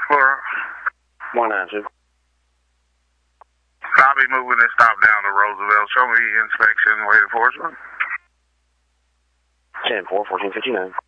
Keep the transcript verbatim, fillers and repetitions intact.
Flora. one nine two. I'll be moving this stop down to Roosevelt. Show me inspection, weight enforcement. ten four, fourteen fifty-nine.